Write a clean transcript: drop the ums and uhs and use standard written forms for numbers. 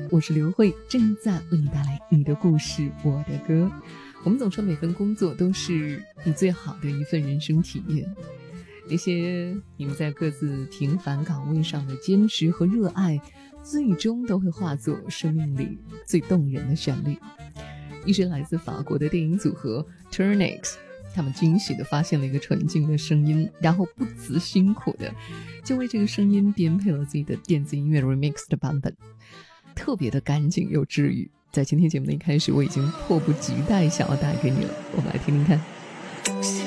我是刘慧，正在为你带来你的故事，我的歌。我们总说每份工作都是你最好的一份人生体验，那些你们在各自平凡岗位上的坚持和热爱，最终都会化作生命里最动人的旋律。一是来自法国的电影组合 Turnix， 他们惊喜地发现了一个纯净的声音，然后不辞辛苦的就为这个声音编配了自己的电子音乐 remix 的版本，特别的干净又治愈。在今天节目的一开始，我已经迫不及待想要带给你了，我们来听听看。